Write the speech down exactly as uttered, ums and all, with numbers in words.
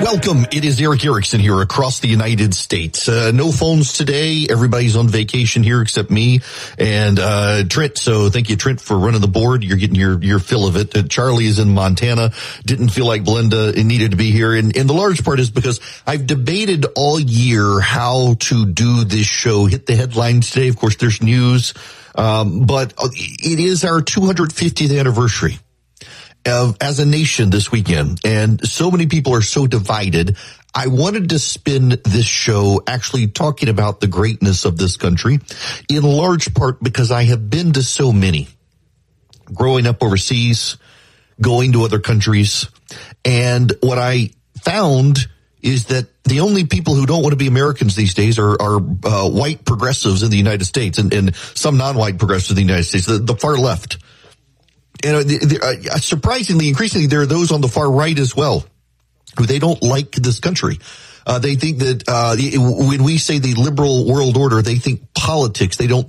Welcome. It is Erick Erickson here across the United States. Uh, no phones today. Everybody's on vacation here except me and uh Trent. So thank you, Trent, for running the board. You're getting your your fill of it. Uh, Charlie is in Montana. Didn't feel like Belinda needed to be here. And, and the large part is because I've debated all year how to do this show. Hit the headlines today. Of course, there's news. Um, but it is our two hundred fiftieth anniversary of, as a nation this weekend. And so many people are so divided. I wanted to spend this show actually talking about the greatness of this country, in large part because I have been to so many, growing up overseas, going to other countries. And what I found is that the only people who don't want to be Americans these days are, are uh, white progressives in the United States and, and some non-white progressives in the United States, the, the far left. And uh, surprisingly, increasingly, there are those on the far right as well who they don't like this country. Uh, they think that uh, when we say the liberal world order, they think politics. They don't